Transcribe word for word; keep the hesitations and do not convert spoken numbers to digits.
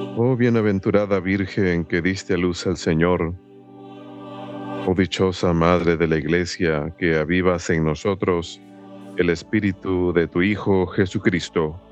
Oh bienaventurada Virgen que diste a luz al Señor, oh dichosa Madre de la Iglesia que avivas en nosotros el Espíritu de tu Hijo Jesucristo.